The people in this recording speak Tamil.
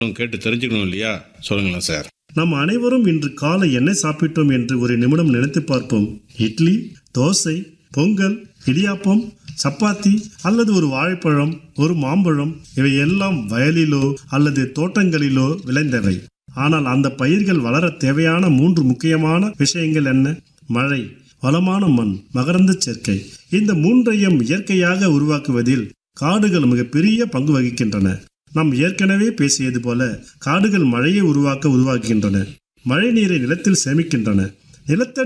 கேட்டு தெரிஞ்சுக்கணும் இல்லையா? சொல்லுங்களேன் சார். நாம் அனைவரும் இன்று காலை என்ன சாப்பிட்டோம் என்று ஒரு நிமிடம் நினைத்து பார்ப்போம். இட்லி, தோசை, பொங்கல், இடியாப்பம், சப்பாத்தி அல்லது ஒரு வாழைப்பழம், ஒரு மாம்பழம், இவை எல்லாம் வயலிலோ அல்லது தோட்டங்களிலோ விளைந்தவை. ஆனால் அந்த பயிர்கள் வளர தேவையான 3 முக்கியமான விஷயங்கள் என்ன? மழை, வளமான மண், மகரந்த சேர்க்கை. இந்த 3ஐயும் இயற்கையாக உருவாக்குவதில் காடுகள் மிகப்பெரிய பங்கு வகிக்கின்றன. நாம் ஏற்கனவே பேசியது போல காடுகள் மழையை உருவாக்குகின்றன. மழை நீரை நிலத்தில் சேமிக்கின்றன. நிலத்தடி